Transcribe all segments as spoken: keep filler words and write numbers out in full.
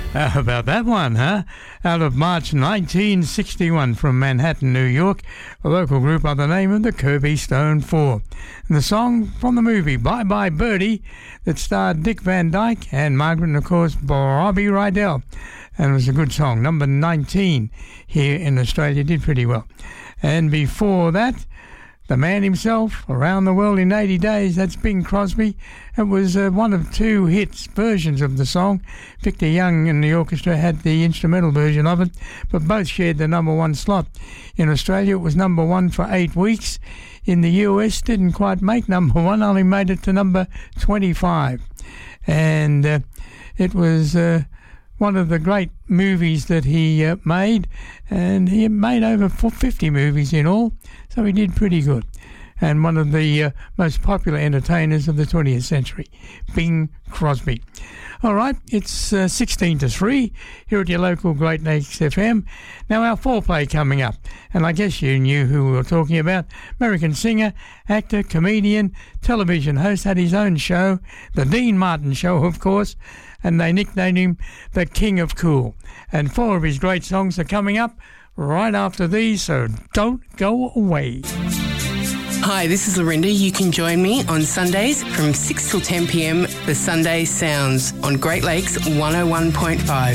How about that one, huh? Out of March nineteen sixty-one from Manhattan, New York, a local group by the name of the Kirby Stone Four. And the song from the movie Bye Bye Birdie that starred Dick Van Dyke and Margaret and, of course, Robbie Rydell. And it was a good song. Number nineteen here in Australia, did pretty well. And before that, the man himself, Around the World in eighty days, that's Bing Crosby. It was uh, one of two hits versions of the song. Victor Young and the orchestra had the instrumental version of it, but both shared the number one slot. In Australia, it was number one for eight weeks. In the U S, didn't quite make number one, only made it to number twenty-five. And uh, it was uh, one of the great movies that he uh, made, and he made over fifty movies in all, so he did pretty good. And one of the uh, most popular entertainers of the twentieth century, Bing Crosby. All right, it's uh, sixteen to three here at your local Great Lakes F M. Now our foreplay coming up, and I guess you knew who we were talking about. American singer, actor, comedian, television host, had his own show, The Dean Martin Show, of course, and they nicknamed him the King of Cool. And four of his great songs are coming up right after these, so don't go away. Hi, this is Lorinda. You can join me on Sundays from six till ten p.m. for Sunday Sounds on Great Lakes one oh one point five.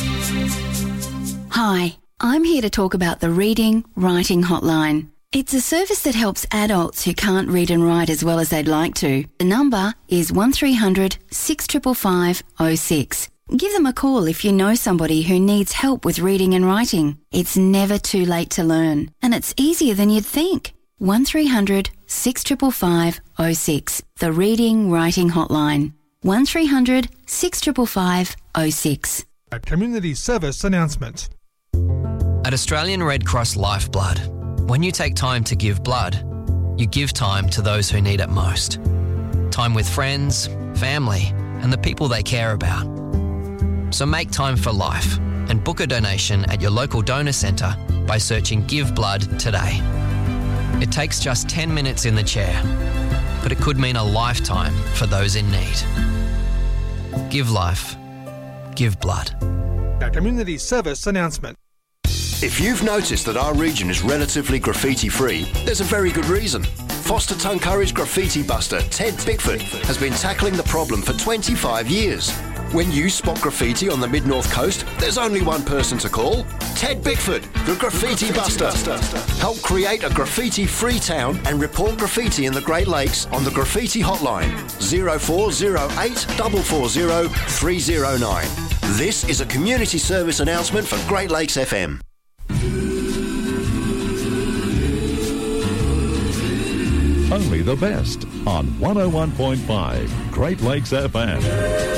Hi, I'm here to talk about the Reading Writing Hotline. It's a service that helps adults who can't read and write as well as they'd like to. The number is one three hundred six five five oh six. Give them a call if you know somebody who needs help with reading and writing. It's never too late to learn, and it's easier than you'd think. one three hundred six five five oh six, the Reading Writing Hotline. one three hundred six five five oh six. A community service announcement. At Australian Red Cross Lifeblood, when you take time to give blood, you give time to those who need it most. Time with friends, family, and the people they care about. So make time for life and book a donation at your local donor centre by searching Give Blood today. It takes just ten minutes in the chair, but it could mean a lifetime for those in need. Give life. Give blood. A community service announcement. If you've noticed that our region is relatively graffiti-free, there's a very good reason. Foster Tuncurry's graffiti buster, Ted Bickford, has been tackling the problem for twenty-five years. When you spot graffiti on the mid-north coast, there's only one person to call. Ted Bickford, the Graffiti Buster. Help create a graffiti-free town and report graffiti in the Great Lakes on the Graffiti Hotline, zero four zero eight four four zero three zero nine. This is a community service announcement for Great Lakes F M. Only the best on one oh one point five Great Lakes F M.